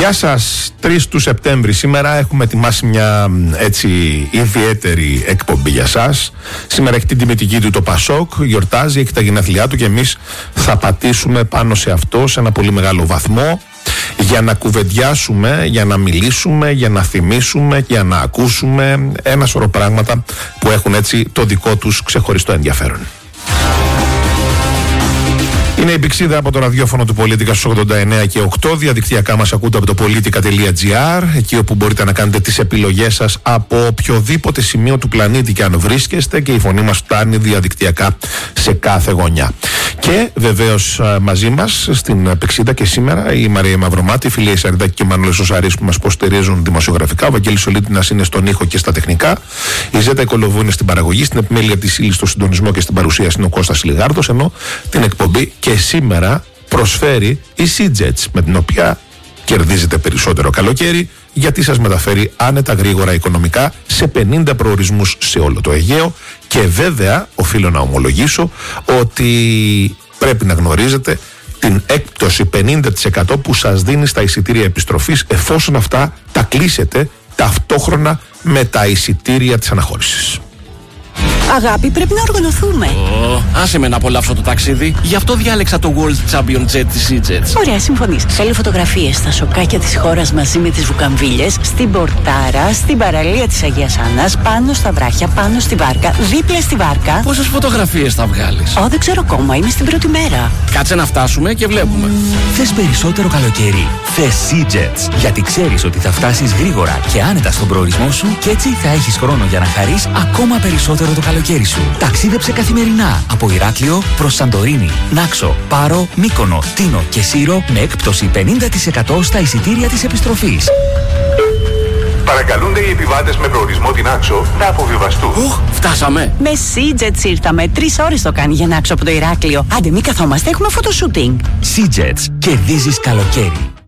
Γεια σας, 3 του Σεπτέμβρη. Σήμερα έχουμε ετοιμάσει μια έτσι ιδιαίτερη εκπομπή για σας. Σήμερα έχει την τιμητική του το Πασόκ, γιορτάζει, έχει τα γενέθλιά του και εμείς θα πατήσουμε πάνω σε αυτό σε ένα πολύ μεγάλο βαθμό για να κουβεντιάσουμε, για να μιλήσουμε, για να θυμίσουμε, για να ακούσουμε ένα σωρό πράγματα που έχουν έτσι το δικό τους ξεχωριστό ενδιαφέρον. Είναι η Πηξίδα από το ραδιόφωνο του Πολίτικα στους 89 και 8. Διαδικτυακά μας ακούτε από το politica.gr, εκεί όπου μπορείτε να κάνετε τις επιλογές σας από οποιοδήποτε σημείο του πλανήτη και αν βρίσκεστε, και η φωνή μας φτάνει διαδικτυακά σε κάθε γωνιά. Και βεβαίως μαζί μας στην Πηξίδα και σήμερα η Μαρία Μαυρομάτη, η Φιλία Ισαριδάκη και ο Μανώλης Οσαρής που μας υποστηρίζουν δημοσιογραφικά. Ο Βαγγέλης Ολίτινας είναι στον ήχο και στα τεχνικά. Η Ζέτα Οικολοβού είναι στην παραγωγή, στην επιμέλεια της ύλης, στο συντονισμό και στην παρουσίαση είναι ο Κώστας Λιγάρδος, ενώ την εκπομπή και σήμερα προσφέρει η SeaJets, με την οποία κερδίζετε περισσότερο καλοκαίρι, γιατί σας μεταφέρει άνετα γρήγορα οικονομικά σε 50 προορισμούς σε όλο το Αιγαίο. Και βέβαια οφείλω να ομολογήσω ότι πρέπει να γνωρίζετε την έκπτωση 50% που σας δίνει στα εισιτήρια επιστροφής, εφόσον αυτά τα κλείσετε ταυτόχρονα με τα εισιτήρια της αναχώρησης. Αγάπη, πρέπει να οργανωθούμε. Άσε με να απολαύσω το ταξίδι. Γι' αυτό διάλεξα το World Champion Jet της SeaJets. Ωραία, συμφωνείς. Θέλω φωτογραφίες στα σοκάκια της χώρας μαζί με τις βουκαμβίλες, στην Πορτάρα, στην παραλία της Αγίας Άννας, πάνω στα βράχια, πάνω στη βάρκα, δίπλα στη βάρκα. Πόσες φωτογραφίες θα βγάλεις? Δεν ξέρω ακόμα, είμαι στην πρώτη μέρα. Κάτσε να φτάσουμε και βλέπουμε. Θες περισσότερο καλοκαίρι? Θες SeaJets. Γιατί ξέρεις ότι θα φτάσεις γρήγορα και άνετα στον προορισμό σου και έτσι θα έχεις χρόνο για να χαρείς ακόμα περισσότερο το καλοκαίρι σου. Ταξίδεψε καθημερινά από Ηράκλειο προς Σαντορίνη, Νάξο, Πάρο, Μύκονο, Τίνο και Σύρο με έκπτωση 50% στα εισιτήρια της επιστροφής. Παρακαλούνται οι επιβάτες με προορισμό την Νάξο να αποβιβαστούν. Φτάσαμε. Με SeaJets ήρθαμε. 3 ώρες το κάνει για Νάξο από το Ηράκλειο. Άντε, μην καθόμαστε, έχουμε φωτοσούτινγκ. SeaJets. Κερδίζεις καλοκαίρι.